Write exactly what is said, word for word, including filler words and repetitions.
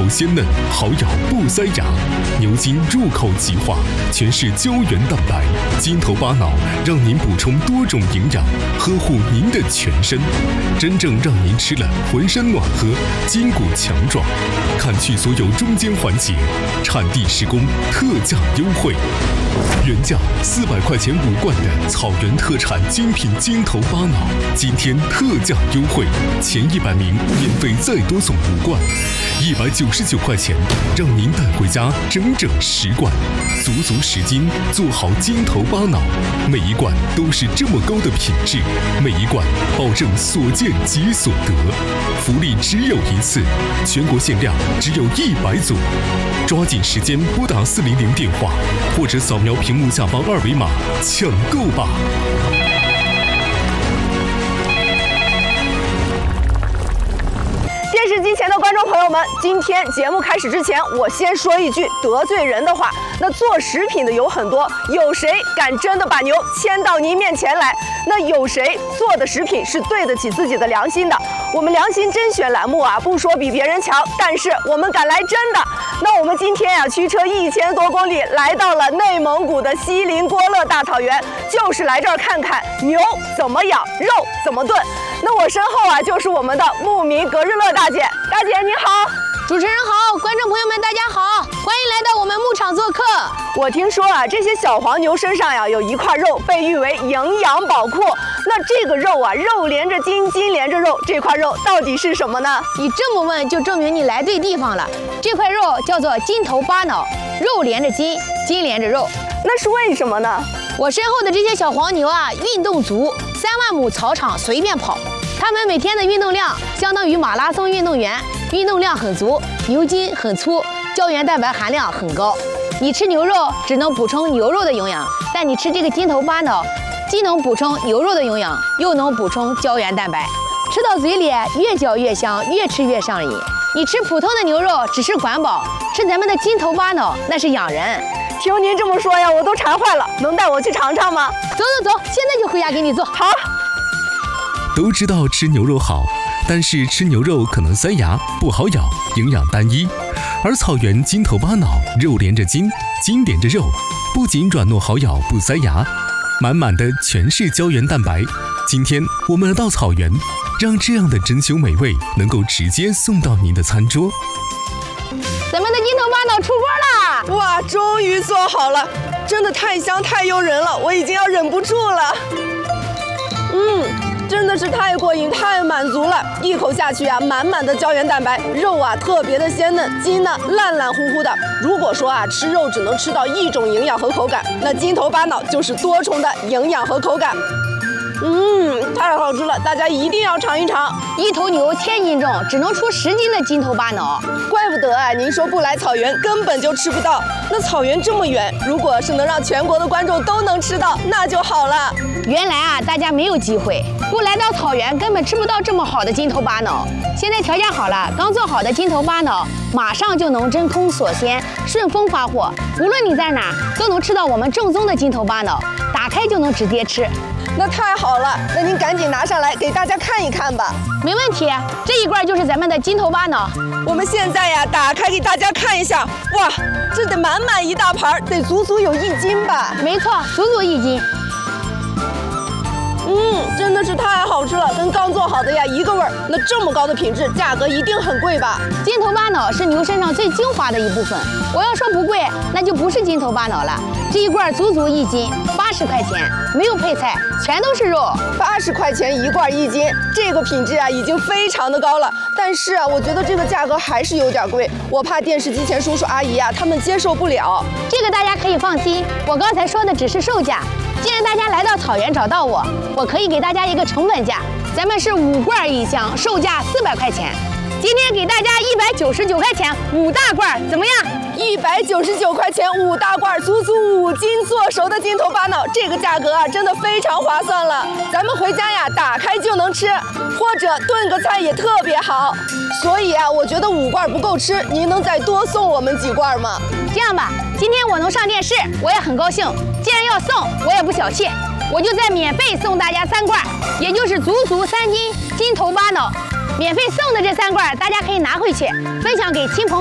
口鲜嫩，好咬不塞牙。牛筋入口即化，全是胶原蛋白，筋头巴脑让您补充多种营养，呵护您的全身，真正让您吃了浑身暖和，筋骨强壮。砍去所有中间环节，产地施工，特价优惠。原价四百块钱五罐的草原特产精品筋头巴脑，今天特价优惠，前一百名免费再多送五罐，一百九十九块钱，让您带回家整整十罐，足足十斤，做好筋头巴脑，每一罐都是这么高的品质，每一罐保证所见即所得，福利只有一次，全国限量只有一百组，抓紧时间拨打四零零电话，或者扫描屏幕下方二维码抢购吧。 电视机前的观众朋友们，今天节目开始之前，我先说一句得罪人的话。那做食品的有很多，有谁敢真的把牛牵到您面前来？那有谁做的食品是对得起自己的良心的？我们良心甄选栏目啊，不说比别人强，但是我们敢来真的。那我们今天呀、啊，驱车一千多公里，来到了内蒙古的锡林郭勒大草原，就是来这儿看看牛怎么养，肉怎么炖。那我身后啊，就是我们的牧民格日乐大姐，大姐你好。 主持人好，观众朋友们大家好，欢迎来到我们牧场做客。 我听说啊，这些小黄牛身上呀有一块肉被誉为营养宝库。那这个肉啊，肉连着筋，筋连着肉，这块肉到底是什么呢？ 你这么问，就证明你来对地方了。这块肉叫做筋头巴脑，肉连着筋，筋连着肉。 那是为什么呢？ 我身后的这些小黄牛啊，运动足，三万亩草场随便跑。他们每天的运动量相当于马拉松运动员，运动量很足，牛筋很粗，胶原蛋白含量很高。你吃牛肉只能补充牛肉的营养，但你吃这个筋头巴脑，既能补充牛肉的营养，又能补充胶原蛋白，吃到嘴里越嚼越香，越吃越上瘾。你吃普通的牛肉只是管饱，吃咱们的筋头巴脑那是养人。 听您这么说呀，我都馋坏了，能带我去尝尝吗？ 走走走，现在就回家给你做。 好。 都知道吃牛肉好，但是吃牛肉可能塞牙，不好咬，营养单一。而草原筋头巴脑，肉连着筋，筋连着肉，不仅软糯好咬不塞牙，满满的全是胶原蛋白。今天我们来到草原，让这样的珍馐美味能够直接送到您的餐桌。 咱们的筋头巴脑出锅啦！ 哇，终于做好了，真的太香太诱人了，我已经要忍不住了。嗯。真的是太过瘾，太满足了！一口下去啊，满满的胶原蛋白，肉啊特别的鲜嫩，筋呢烂烂乎乎的。如果说啊吃肉只能吃到一种营养和口感，那筋头巴脑就是多重的营养和口感。嗯，太好吃了，大家一定要尝一尝。 一头牛千斤重，只能出十斤的筋头巴脑， 怪不得啊，您说不来草原根本就吃不到。那草原这么远，如果是能让全国的观众都能吃到，那就好了。 原来啊，大家没有机会，不来到草原根本吃不到这么好的筋头巴脑。现在条件好了，刚做好的筋头巴脑马上就能真空锁鲜，顺丰发货，无论你在哪都能吃到我们正宗的筋头巴脑，打开就能直接吃。 那太好了，那您赶紧拿上来给大家看一看吧。 没问题，这一罐就是咱们的筋头巴脑。 我们现在呀，打开给大家看一下。哇，这得满满一大盘，得足足有一斤吧？ 没错，足足一斤。 嗯，真的是太好吃了，跟刚做好的呀一个味儿。那这么高的品质，价格一定很贵吧？ 筋头巴脑是牛身上最精华的一部分。我要说不贵，那就不是筋头巴脑了。这一罐足足一斤，八十块钱，没有配菜，全都是肉。 八十块钱一罐一斤，这个品质啊已经非常的高了。但是啊，我觉得这个价格还是有点贵，我怕电视机前叔叔阿姨啊他们接受不了。 这个大家可以放心，我刚才说的只是售价。既然大家来到草原找到我，我可以给大家一个成本价，咱们是五罐一箱，售价四百块钱。今天给大家一百九十九块钱五大罐，怎么样？ 一百九十九块钱五大罐，足足五斤做熟的筋头巴脑，这个价格啊，真的非常划算了。咱们回家呀，打开就能吃，或者炖个菜也特别好。所以啊，我觉得五罐不够吃，您能再多送我们几罐吗？ 这样吧，今天我能上电视，我也很高兴。既然要送，我也不小气，我就再免费送大家三罐，也就是足足三斤筋头巴脑。免费送的这三罐，大家可以拿回去分享给亲朋